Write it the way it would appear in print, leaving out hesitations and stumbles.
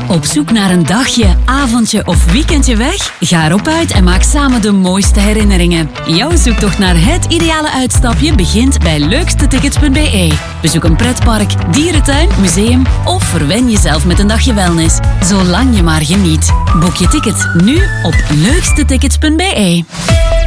Op zoek naar een dagje, avondje of weekendje weg? Ga erop uit en maak samen de mooiste herinneringen. Jouw zoektocht naar het ideale uitstapje begint bij leukstetickets.be. Bezoek een pretpark, dierentuin, museum of verwen jezelf met een dagje wellness. Zolang je maar geniet. Boek je ticket nu op leukstetickets.be.